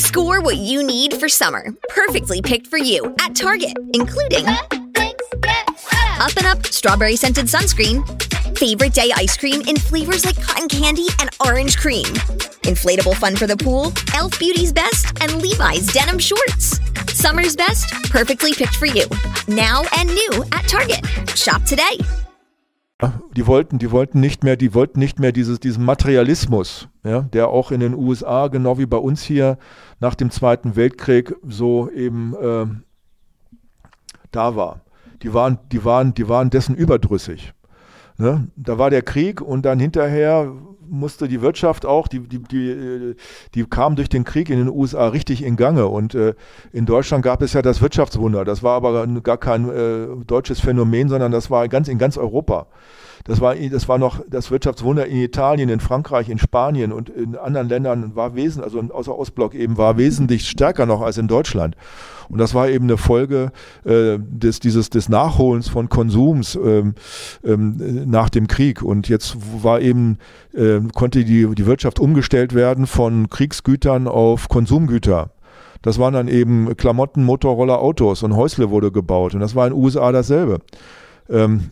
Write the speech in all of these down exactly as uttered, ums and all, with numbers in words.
Score what you need for summer. Perfectly picked for you at Target, including Up and Up Strawberry Scented Sunscreen, Favorite Day Ice Cream in flavors like cotton candy and orange cream, Inflatable Fun for the Pool, e l f Beauty's Best, and Levi's Denim Shorts. Summer's best, perfectly picked for you. Now and new at Target. Shop today. Die wollten, die wollten nicht mehr, die wollten nicht mehr dieses, diesen Materialismus, ja, der auch in den U S A, genau wie bei uns hier nach dem Zweiten Weltkrieg so eben äh, da war. Die waren, die waren, die waren dessen überdrüssig. Ne? Da war der Krieg und dann hinterher musste die Wirtschaft auch, die, die, die, die kam durch den Krieg in den U S A richtig in Gange und äh, in Deutschland gab es ja das Wirtschaftswunder. Das war aber gar kein äh, deutsches Phänomen, sondern das war ganz in ganz Europa. Das war, das war noch das Wirtschaftswunder in Italien, in Frankreich, in Spanien und in anderen Ländern war wesentlich, also außer Ostblock eben, war wesentlich stärker noch als in Deutschland. Und das war eben eine Folge äh, des, dieses, des Nachholens von Konsums ähm, ähm, nach dem Krieg. Und jetzt war eben, äh, konnte die, die Wirtschaft umgestellt werden von Kriegsgütern auf Konsumgüter. Das waren dann eben Klamotten, Motorroller, Autos und Häusle wurde gebaut. Und das war in den U S A dasselbe. Ähm,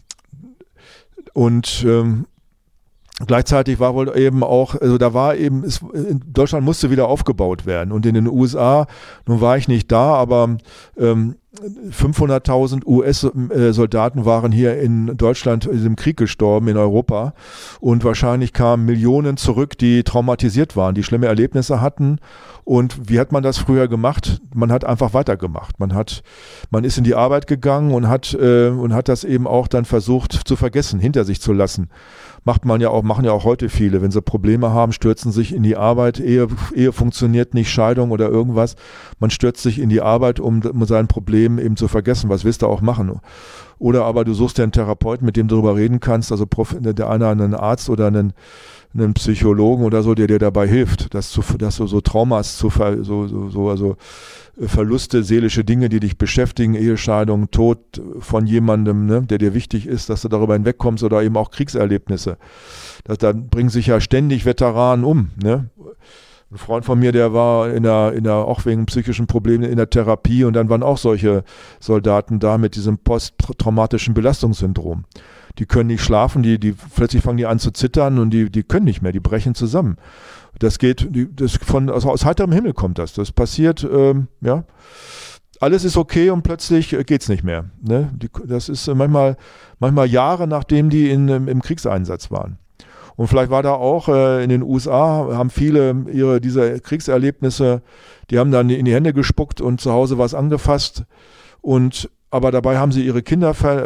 Und ähm, gleichzeitig war wohl eben auch, also da war eben, es, in Deutschland musste wieder aufgebaut werden und in den U S A, nun war ich nicht da, aber ähm, fünfhunderttausend U S-Soldaten waren hier in Deutschland in diesem Krieg gestorben, in Europa und wahrscheinlich kamen Millionen zurück, die traumatisiert waren, die schlimme Erlebnisse hatten. Und wie hat man das früher gemacht? Man hat einfach weitergemacht. Man hat, man ist in die Arbeit gegangen und hat äh, und hat das eben auch dann versucht zu vergessen, hinter sich zu lassen. Macht man ja auch, machen ja auch heute viele. Wenn sie Probleme haben, stürzen sich in die Arbeit. Ehe, Ehe funktioniert nicht, Scheidung oder irgendwas. Man stürzt sich in die Arbeit, um, um sein Problem eben zu vergessen. Was willst du auch machen? Oder aber du suchst dir einen Therapeuten, mit dem du darüber reden kannst. Also der eine einen Arzt oder einen einen Psychologen oder so, der dir dabei hilft, dass, zu, dass du so Traumas, zu ver, so, so, so, also Verluste, seelische Dinge, die dich beschäftigen, Ehescheidung, Tod von jemandem, ne, der dir wichtig ist, dass du darüber hinwegkommst oder eben auch Kriegserlebnisse. Das, da bringen sich ja ständig Veteranen um. Ne? Ein Freund von mir, der war in der, in der, auch wegen psychischen Problemen in der Therapie und dann waren auch solche Soldaten da mit diesem posttraumatischen Belastungssyndrom. Die können nicht schlafen, die, die plötzlich fangen die an zu zittern und die, die können nicht mehr, die brechen zusammen. Das geht, die, das von, also aus heiterem Himmel kommt das. Das passiert, ähm, ja. Alles ist okay und plötzlich geht's nicht mehr. Ne? Die, das ist manchmal, manchmal Jahre, nachdem die in, im Kriegseinsatz waren. Und vielleicht war da auch äh, in den U S A, haben viele ihre diese Kriegserlebnisse, die haben dann in die Hände gespuckt und zu Hause was angefasst und aber dabei haben sie ihre Kinder ver,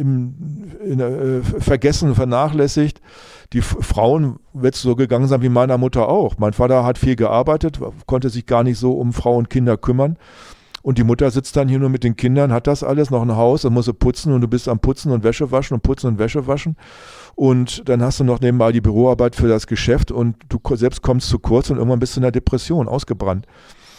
im, in, äh, vergessen, vernachlässigt. Die F- Frauen wird es so gegangen sein wie meiner Mutter auch. Mein Vater hat viel gearbeitet, konnte sich gar nicht so um Frau und Kinder kümmern. Und die Mutter sitzt dann hier nur mit den Kindern, hat das alles, noch ein Haus, dann muss sie putzen und du bist am Putzen und Wäsche waschen und putzen und Wäsche waschen. Und dann hast du noch nebenbei die Büroarbeit für das Geschäft und du selbst kommst zu kurz und irgendwann bist du in der Depression, ausgebrannt.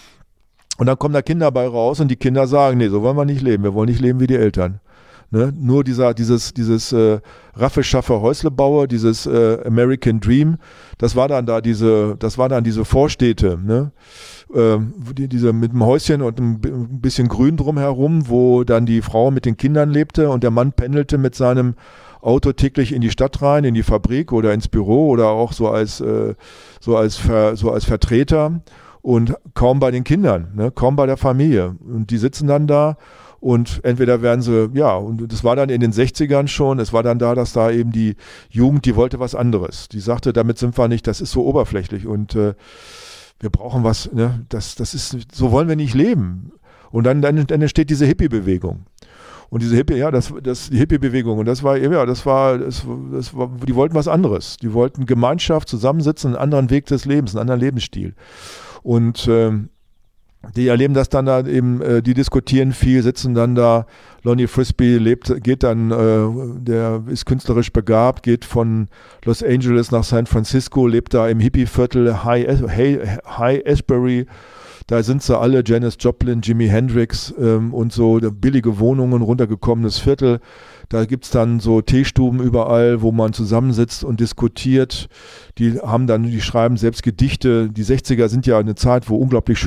Und dann kommen da Kinder bei raus und die Kinder sagen, nee, so wollen wir nicht leben, wir wollen nicht leben wie die Eltern. Ne? Nur dieser, dieses, dieses äh, Raffe, Schaffe, Häuslebaue, dieses äh, American Dream, das war dann da diese, das war dann diese Vorstädte, ne? Ähm, die, diese mit einem Häuschen und ein bisschen Grün drumherum, wo dann die Frau mit den Kindern lebte und der Mann pendelte mit seinem Auto täglich in die Stadt rein, in die Fabrik oder ins Büro oder auch so als, äh, so als, Ver, so als Vertreter. Und kaum bei den Kindern, ne, kaum bei der Familie. Und die sitzen dann da und entweder werden sie, ja, und das war dann in den sechzigern schon, es war dann da, dass da eben die Jugend, die wollte was anderes. Die sagte, damit sind wir nicht, das ist so oberflächlich und äh, wir brauchen was, ne, das, das ist, so wollen wir nicht leben. Und dann, dann, dann entsteht diese Hippie-Bewegung. Und diese Hippie, ja, das, das, die Hippie-Bewegung, und das war, ja, das war, das, das war, die wollten was anderes. Die wollten Gemeinschaft, zusammensitzen, einen anderen Weg des Lebens, einen anderen Lebensstil. Und ähm, die erleben das dann da eben, äh, die diskutieren viel, sitzen dann da. Lonnie Frisbee lebt, geht dann, äh, der ist künstlerisch begabt, geht von Los Angeles nach San Francisco, lebt da im Hippie-Viertel High-Asbury. Da sind sie alle, Janis Joplin, Jimi Hendrix ähm, und so, billige Wohnungen, runtergekommenes Viertel. Da gibt's dann so Teestuben überall, wo man zusammensitzt und diskutiert. Die haben dann, die schreiben selbst Gedichte. Die sechziger sind ja eine Zeit, wo unglaublich